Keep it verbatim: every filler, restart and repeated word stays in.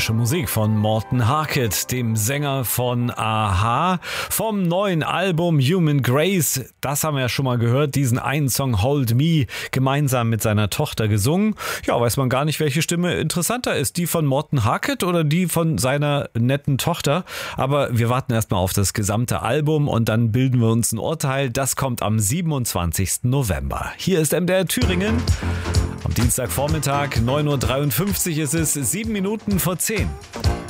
frische Musik von Morten Harket, dem Sänger von a-ha, vom neuen Album Human Grace. Das haben wir ja schon mal gehört, diesen einen Song Hold Me, gemeinsam mit seiner Tochter gesungen. Ja, weiß man gar nicht, welche Stimme interessanter ist, die von Morten Harket oder die von seiner netten Tochter. Aber wir warten erstmal auf das gesamte Album und dann bilden wir uns ein Urteil. Das kommt am siebenundzwanzigsten November. Hier ist M D R Thüringen. Am Dienstagvormittag, neun Uhr dreiundfünfzig ist es, sieben Minuten vor zehn.